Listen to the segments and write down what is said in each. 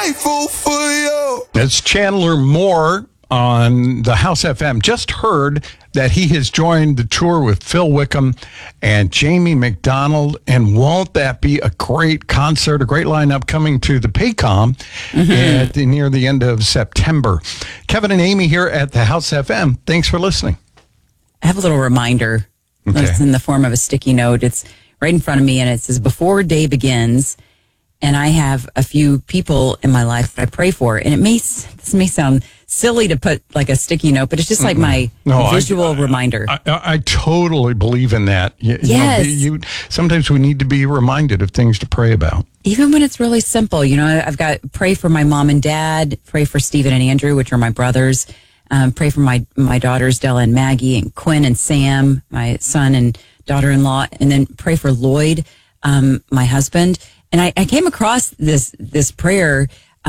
Grateful for you. It's Chandler Moore on the House FM. Just heard that he has joined the tour with Phil Wickham and Jamie McDonald. And won't that be a great concert, a great lineup coming to the Paycom near the end of September? Kevin and Amy here at the House FM. Thanks for listening. I have a little reminder. Okay. It's in the form of a sticky note. It's right in front of me, and it says, before day begins. And I have a few people in my life that I pray for. And this may sound silly to put like a sticky note, but it's just like my visual reminder. I totally believe in that. Yes. Sometimes we need to be reminded of things to pray about. Even when it's really simple. I've got pray for my mom and dad, pray for Stephen and Andrew, which are my brothers. Pray for my daughters, Della and Maggie, and Quinn and Sam, my son and daughter-in-law. And then pray for Lloyd, my husband. And I came across this prayer,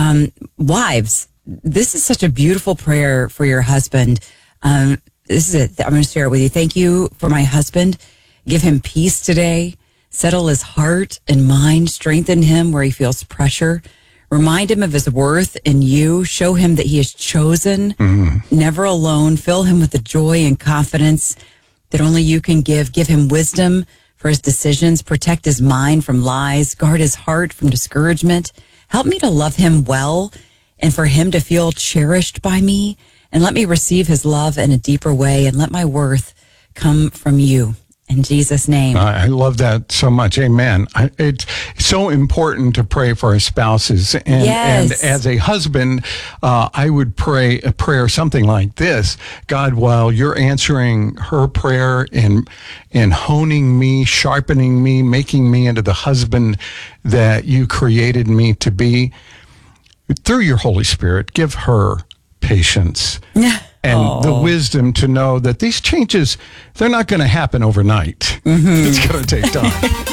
wives. This is such a beautiful prayer for your husband. This is it. I'm going to share it with you. Thank you for my husband. Give him peace today. Settle his heart and mind. Strengthen him where he feels pressure. Remind him of his worth in you. Show him that he is chosen, never alone. Fill him with the joy and confidence that only you can give. Give him wisdom for his decisions, protect his mind from lies, guard his heart from discouragement. Help me to love him well and for him to feel cherished by me, and let me receive his love in a deeper way, and let my worth come from you. In Jesus' name. I love that so much. Amen. It's so important to pray for our spouses. And as a husband, I would pray a prayer something like this. God, while you're answering her prayer and honing me, sharpening me, making me into the husband that you created me to be, through your Holy Spirit, give her patience. And the wisdom to know that these changes, they're not going to happen overnight. It's going to take time.